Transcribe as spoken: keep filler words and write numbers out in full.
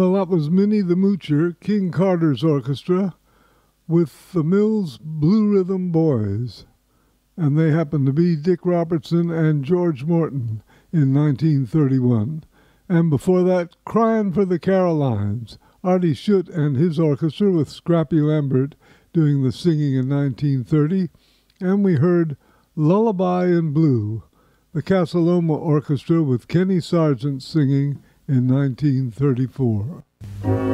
Well, that was Minnie the Moocher, King Carter's orchestra, with the Mills Blue Rhythm Boys. And they happened to be Dick Robertson and George Morton in nineteen thirty-one. And before that, Crying for the Carolines, Artie Schutt and his orchestra with Scrappy Lambert doing the singing in nineteen thirty. And we heard Lullaby in Blue, the Casa Loma Orchestra with Kenny Sargent singing in nineteen thirty-four.